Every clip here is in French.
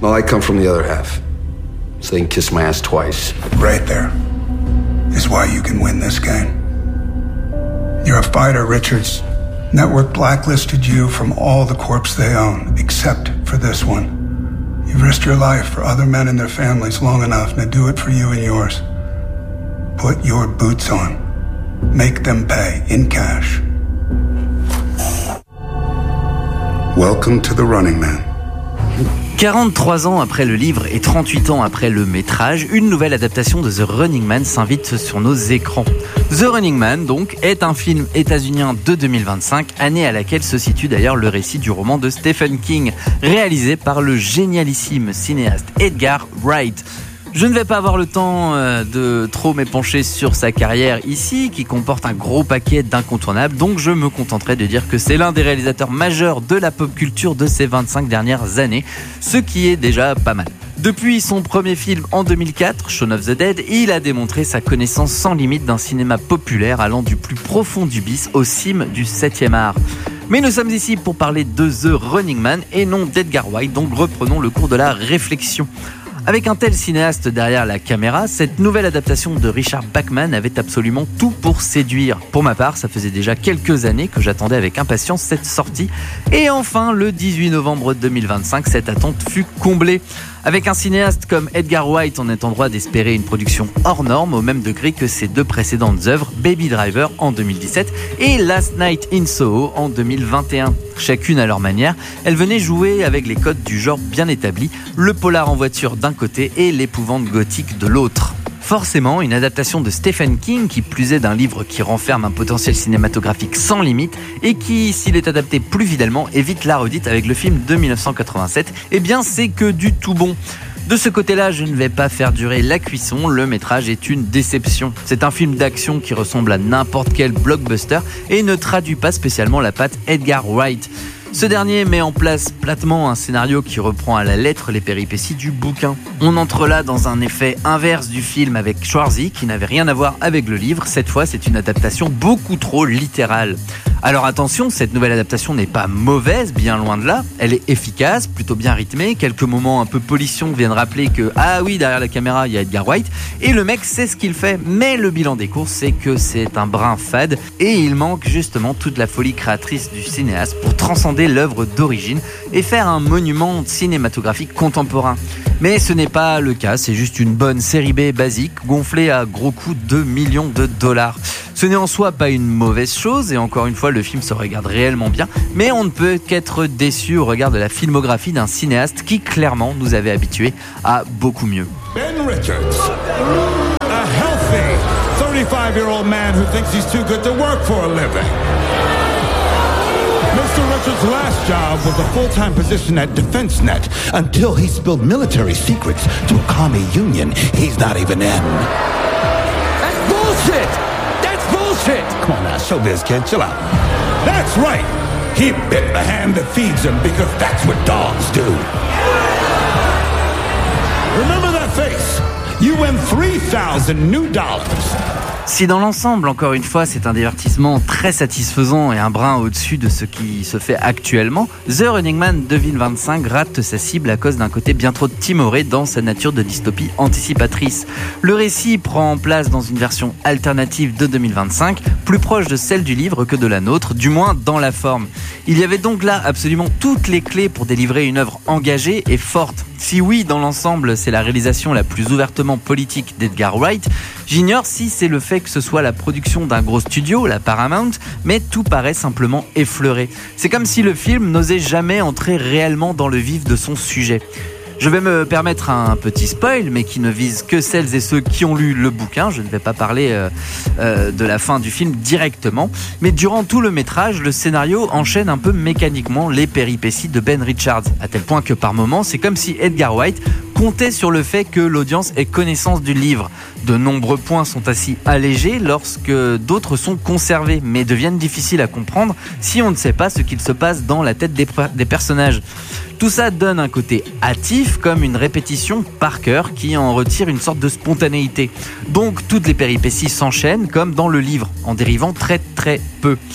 Well, I come from the other half. So they can kiss my ass twice. Right there is why you can win this game. You're a fighter, Richards. Network blacklisted you from all the corps they own, except for this one. You've risked your life for other men and their families long enough. Now do it for you and yours. Put your boots on. Make them pay in cash. Welcome to the Running Man. 43 ans après le livre et 38 ans après le métrage, une nouvelle adaptation de The Running Man s'invite sur nos écrans. The Running Man, donc, est un film états-unien de 2025, année à laquelle se situe d'ailleurs le récit du roman de Stephen King, réalisé par le génialissime cinéaste Edgar Wright. Je ne vais pas avoir le temps de trop m'épancher sur sa carrière ici, qui comporte un gros paquet d'incontournables, donc je me contenterai de dire que c'est l'un des réalisateurs majeurs de la pop culture de ces 25 dernières années, ce qui est déjà pas mal. Depuis son premier film en 2004, Shaun of the Dead, il a démontré sa connaissance sans limite d'un cinéma populaire allant du plus profond du bis aux cimes du 7e art. Mais nous sommes ici pour parler de The Running Man et non d'Edgar Wright, donc reprenons le cours de la réflexion. Avec un tel cinéaste derrière la caméra, cette nouvelle adaptation de Richard Bachman avait absolument tout pour séduire. Pour ma part, ça faisait déjà quelques années que j'attendais avec impatience cette sortie. Et enfin, le 18 novembre 2025, cette attente fut comblée. Avec un cinéaste comme Edgar Wright, on est en droit d'espérer une production hors norme, au même degré que ses deux précédentes œuvres, Baby Driver en 2017 et Last Night in Soho en 2021. Chacune à leur manière, elles venaient jouer avec les codes du genre bien établi, le polar en voiture d'un côté et l'épouvante gothique de l'autre. Forcément, une adaptation de Stephen King, qui plus est d'un livre qui renferme un potentiel cinématographique sans limite et qui, s'il est adapté plus fidèlement, évite la redite avec le film de 1987, eh bien c'est que du tout bon. De ce côté-là, je ne vais pas faire durer la cuisson, le métrage est une déception. C'est un film d'action qui ressemble à n'importe quel blockbuster et ne traduit pas spécialement la patte Edgar Wright. Ce dernier met en place platement un scénario qui reprend à la lettre les péripéties du bouquin. On entre là dans un effet inverse du film avec Schwarzy qui n'avait rien à voir avec le livre. Cette fois, c'est une adaptation beaucoup trop littérale. Alors attention, cette nouvelle adaptation n'est pas mauvaise, bien loin de là. Elle est efficace, plutôt bien rythmée. Quelques moments un peu polition viennent rappeler que, ah oui, derrière la caméra, il y a Edgar Wright. Et le mec sait ce qu'il fait. Mais le bilan des courses, c'est que c'est un brin fade. Et il manque justement toute la folie créatrice du cinéaste pour transcender l'œuvre d'origine et faire un monument cinématographique contemporain. Mais ce n'est pas le cas, c'est juste une bonne série B basique gonflée à gros coups de millions de dollars. Ce n'est en soi pas une mauvaise chose et encore une fois le film se regarde réellement bien, mais on ne peut qu'être déçu au regard de la filmographie d'un cinéaste qui clairement nous avait habitués à beaucoup mieux. Ben Richards, a healthy 35-year-old man who thinks he's too good to work for a living. Mr. Richards' last job was a full-time position at DefenseNet until he spilled military secrets to a commie union he's not even in. That's bullshit! That's bullshit! Come on now, showbiz kid, chill out. That's right! He bit the hand that feeds him because that's what dogs do. Remember that face? You win $3,000 new dollars. Si dans l'ensemble, encore une fois, c'est un divertissement très satisfaisant et un brin au-dessus de ce qui se fait actuellement, The Running Man 2025 rate sa cible à cause d'un côté bien trop timoré dans sa nature de dystopie anticipatrice. Le récit prend place dans une version alternative de 2025, plus proche de celle du livre que de la nôtre, du moins dans la forme. Il y avait donc là absolument toutes les clés pour délivrer une œuvre engagée et forte. Si oui, dans l'ensemble, c'est la réalisation la plus ouvertement politique d'Edgar Wright, j'ignore si c'est le fait que ce soit la production d'un gros studio, la Paramount, mais tout paraît simplement effleuré. C'est comme si le film n'osait jamais entrer réellement dans le vif de son sujet. Je vais me permettre un petit spoil, mais qui ne vise que celles et ceux qui ont lu le bouquin. Je ne vais pas parler de la fin du film directement. Mais durant tout le métrage, le scénario enchaîne un peu mécaniquement les péripéties de Ben Richards, à tel point que par moments, c'est comme si Edgar Wright comptait sur le fait que l'audience ait connaissance du livre. De nombreux points sont ainsi allégés lorsque d'autres sont conservés, mais deviennent difficiles à comprendre si on ne sait pas ce qu'il se passe dans la tête des personnages. Tout ça donne un côté hâtif, comme une répétition par cœur qui en retire une sorte de spontanéité. Donc toutes les péripéties s'enchaînent comme dans le livre, en dérivant très très peu.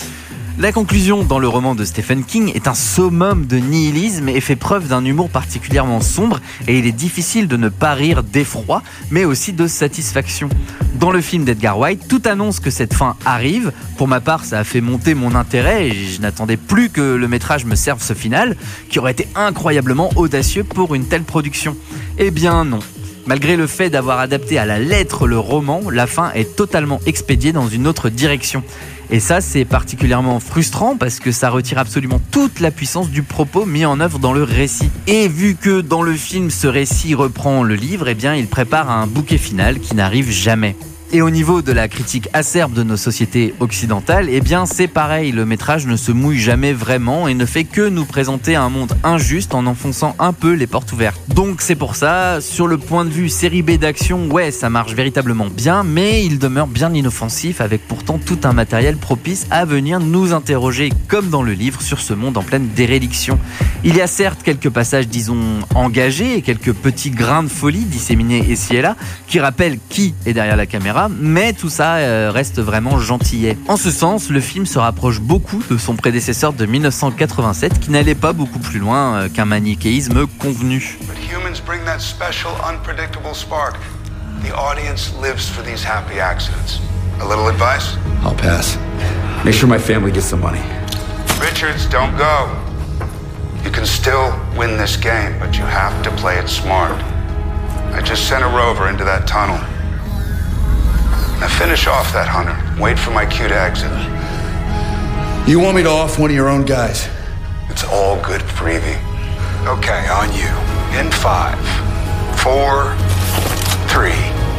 La conclusion dans le roman de Stephen King est un summum de nihilisme et fait preuve d'un humour particulièrement sombre, et il est difficile de ne pas rire d'effroi, mais aussi de satisfaction. Dans le film d'Edgar Wright, tout annonce que cette fin arrive. Pour ma part, ça a fait monter mon intérêt et je n'attendais plus que le métrage me serve ce final, qui aurait été incroyablement audacieux pour une telle production. Eh bien non. Malgré le fait d'avoir adapté à la lettre le roman, la fin est totalement expédiée dans une autre direction. Et ça, c'est particulièrement frustrant parce que ça retire absolument toute la puissance du propos mis en œuvre dans le récit. Et vu que dans le film, ce récit reprend le livre, eh bien, il prépare un bouquet final qui n'arrive jamais. Et au niveau de la critique acerbe de nos sociétés occidentales, eh bien c'est pareil, le métrage ne se mouille jamais vraiment et ne fait que nous présenter un monde injuste en enfonçant un peu les portes ouvertes. Donc c'est pour ça, sur le point de vue série B d'action, ouais, ça marche véritablement bien, mais il demeure bien inoffensif avec pourtant tout un matériel propice à venir nous interroger, comme dans le livre, sur ce monde en pleine déréliction. Il y a certes quelques passages, disons, engagés et quelques petits grains de folie disséminés ici et là, qui rappellent qui est derrière la caméra, mais tout ça reste vraiment gentillet. En ce sens, le film se rapproche beaucoup de son prédécesseur de 1987 qui n'allait pas beaucoup plus loin qu'un manichéisme convenu. But humans bring that special, unpredictable spark. The audience lives for these happy accidents. A little advice? I'll pass. Make sure my family gets the money. Richards, don't go. You can still win this game, but you have to play it smart. I just sent a rover into that tunnel. Now finish off that hunter. Wait for my cue to exit. You want me to off one of your own guys? It's all good freebie. Okay, on you. In 5, 4, 3,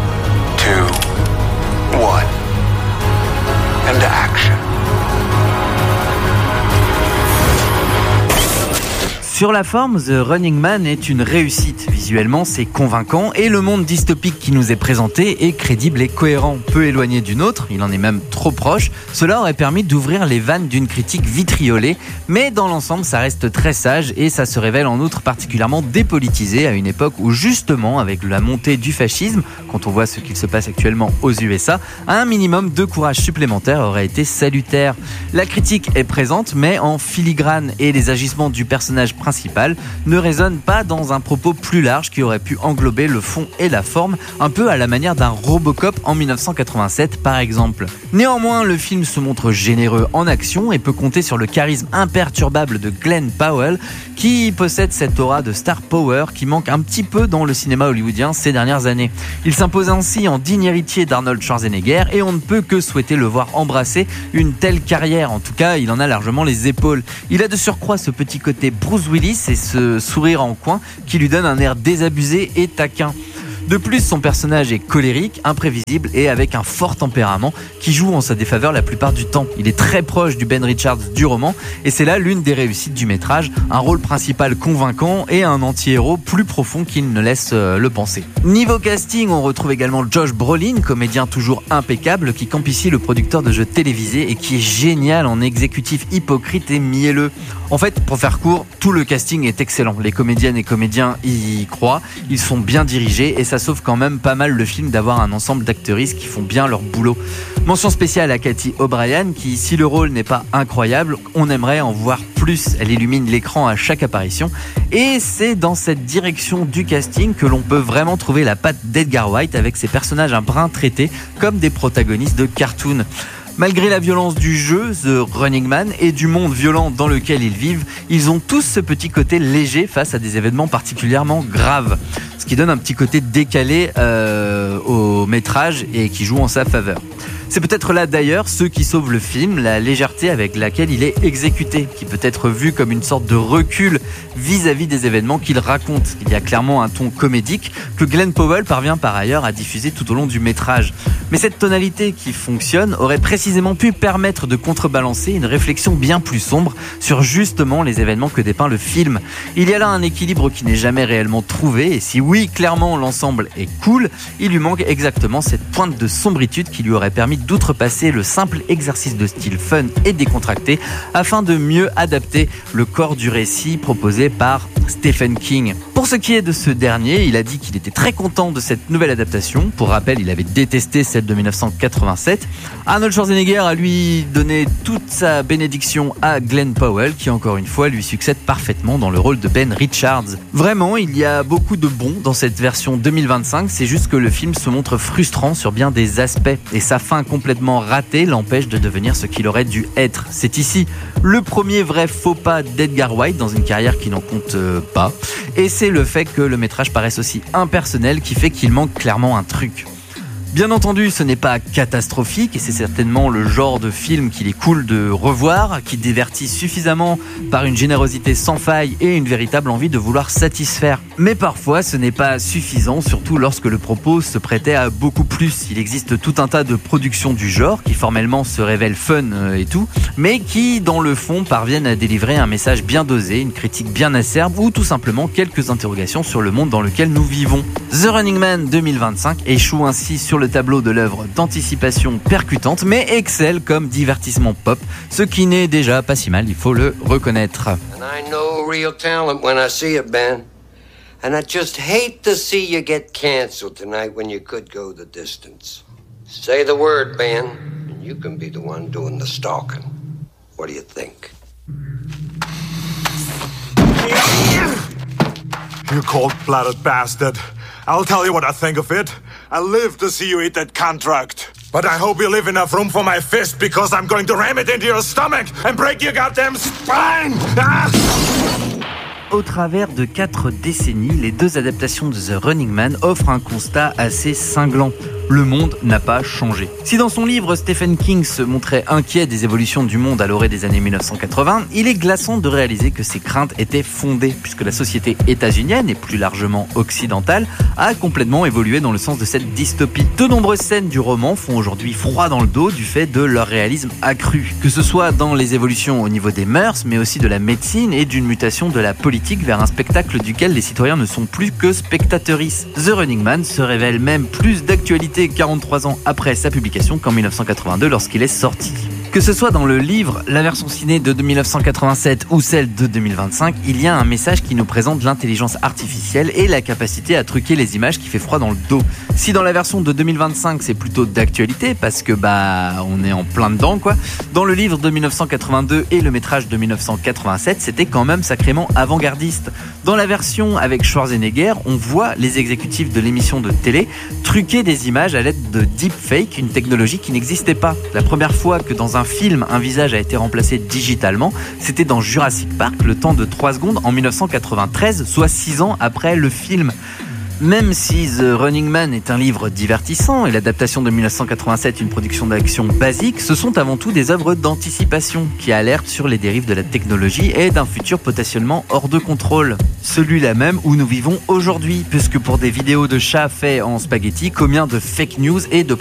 2, 1. Into action. Sur la forme, The Running Man est une réussite. Visuellement, c'est convaincant et le monde dystopique qui nous est présenté est crédible et cohérent. Peu éloigné du nôtre, il en est même trop proche. Cela aurait permis d'ouvrir les vannes d'une critique vitriolée, mais dans l'ensemble, ça reste très sage et ça se révèle en outre particulièrement dépolitisé à une époque où justement, avec la montée du fascisme, quand on voit ce qu'il se passe actuellement aux USA, un minimum de courage supplémentaire aurait été salutaire. La critique est présente, mais en filigrane et les agissements du personnage principal ne résonne pas dans un propos plus large qui aurait pu englober le fond et la forme, un peu à la manière d'un Robocop en 1987 par exemple. Néanmoins, le film se montre généreux en action et peut compter sur le charisme imperturbable de Glenn Powell qui possède cette aura de star power qui manque un petit peu dans le cinéma hollywoodien ces dernières années. Il s'impose ainsi en digne héritier d'Arnold Schwarzenegger et on ne peut que souhaiter le voir embrasser une telle carrière. En tout cas, il en a largement les épaules. Il a de surcroît ce petit côté Bruce Willis et ce sourire en coin qui lui donne un air désabusé et taquin. De plus, son personnage est colérique, imprévisible et avec un fort tempérament qui joue en sa défaveur la plupart du temps. Il est très proche du Ben Richards du roman et c'est là l'une des réussites du métrage, un rôle principal convaincant et un anti-héros plus profond qu'il ne laisse le penser. Niveau casting, on retrouve également Josh Brolin, comédien toujours impeccable qui campe ici le producteur de jeux télévisés et qui est génial en exécutif hypocrite et mielleux. En fait, pour faire court, tout le casting est excellent. Les comédiennes et comédiens y croient, ils sont bien dirigés et ça sauve quand même pas mal le film d'avoir un ensemble d'actrices qui font bien leur boulot. Mention spéciale à Cathy O'Brien qui, si le rôle n'est pas incroyable, on aimerait en voir plus. Elle illumine l'écran à chaque apparition et c'est dans cette direction du casting que l'on peut vraiment trouver la patte d'Edgar Wright avec ses personnages un brin traités comme des protagonistes de cartoon. Malgré la violence du jeu, The Running Man, et du monde violent dans lequel ils vivent, ils ont tous ce petit côté léger face à des événements particulièrement graves. Ce qui donne un petit côté décalé au métrage et qui joue en sa faveur. C'est peut-être là d'ailleurs ce qui sauve le film, la légèreté avec laquelle il est exécuté, qui peut être vu comme une sorte de recul vis-à-vis des événements qu'il raconte. Il y a clairement un ton comédique que Glenn Powell parvient par ailleurs à diffuser tout au long du métrage. Mais cette tonalité qui fonctionne aurait précisément pu permettre de contrebalancer une réflexion bien plus sombre sur justement les événements que dépeint le film. Il y a là un équilibre qui n'est jamais réellement trouvé et si oui, clairement l'ensemble est cool, il lui manque exactement cette pointe de sombritude qui lui aurait permis d'outrepasser le simple exercice de style fun et décontracté afin de mieux adapter le corps du récit proposé par Stephen King. Pour ce qui est de ce dernier, il a dit qu'il était très content de cette nouvelle adaptation. Pour rappel, il avait détesté celle de 1987. Arnold Schwarzenegger a lui donné toute sa bénédiction à Glenn Powell, qui encore une fois lui succède parfaitement dans le rôle de Ben Richards. Vraiment, il y a beaucoup de bon dans cette version 2025, c'est juste que le film se montre frustrant sur bien des aspects, et sa fin complètement ratée l'empêche de devenir ce qu'il aurait dû être. C'est ici le premier vrai faux pas d'Edgar Wright dans une carrière qui n'en compte pas, et c'est le fait que le métrage paraisse aussi impersonnel qui fait qu'il manque clairement un truc. Bien entendu, ce n'est pas catastrophique et c'est certainement le genre de film qu'il est cool de revoir, qui divertit suffisamment par une générosité sans faille et une véritable envie de vouloir satisfaire. Mais parfois, ce n'est pas suffisant, surtout lorsque le propos se prêtait à beaucoup plus. Il existe tout un tas de productions du genre qui formellement se révèlent fun et tout, mais qui, dans le fond, parviennent à délivrer un message bien dosé, une critique bien acerbe ou tout simplement quelques interrogations sur le monde dans lequel nous vivons. The Running Man 2025 échoue ainsi sur le tableau de l'œuvre d'anticipation percutante, mais excelle comme divertissement pop, ce qui n'est déjà pas si mal, il faut le reconnaître. And I know real talent when I see it, Ben. And I just hate to see you get canceled tonight when you could go the distance. Say the word, Ben, and you can be the one doing the stalking. What do you think? You cold-blooded bastard. I'll tell you what I think of it. I live to see you eat that contract. But I hope you leave enough room for my fist because I'm going to ram it into your stomach and break your goddamn spine! Ah! Au travers de 4 décennies, les deux adaptations de The Running Man offrent un constat assez cinglant. Le monde n'a pas changé. Si dans son livre, Stephen King se montrait inquiet des évolutions du monde à l'orée des années 1980, il est glaçant de réaliser que ces craintes étaient fondées, puisque la société états-unienne, et plus largement occidentale, a complètement évolué dans le sens de cette dystopie. De nombreuses scènes du roman font aujourd'hui froid dans le dos du fait de leur réalisme accru, que ce soit dans les évolutions au niveau des mœurs, mais aussi de la médecine et d'une mutation de la politique vers un spectacle duquel les citoyens ne sont plus que spectateuristes. The Running Man se révèle même plus d'actualité 43 ans après sa publication qu'en 1982 lorsqu'il est sorti. Que ce soit dans le livre, la version ciné de 1987 ou celle de 2025, il y a un message qui nous présente l'intelligence artificielle et la capacité à truquer les images qui fait froid dans le dos. Si dans la version de 2025 c'est plutôt d'actualité parce que on est en plein dedans quoi, dans le livre de 1982 et le métrage de 1987 c'était quand même sacrément avant-gardiste. Dans la version avec Schwarzenegger, on voit les exécutifs de l'émission de télé truquer des images à l'aide de deepfake, une technologie qui n'existait pas. La première fois que dans un film, un visage a été remplacé digitalement, c'était dans Jurassic Park, le temps de 3 secondes en 1993, soit 6 ans après le film. Même si The Running Man est un livre divertissant et l'adaptation de 1987 une production d'action basique, ce sont avant tout des œuvres d'anticipation qui alertent sur les dérives de la technologie et d'un futur potentiellement hors de contrôle. Celui-là même où nous vivons aujourd'hui, puisque pour des vidéos de chats faits en spaghetti, combien de fake news et de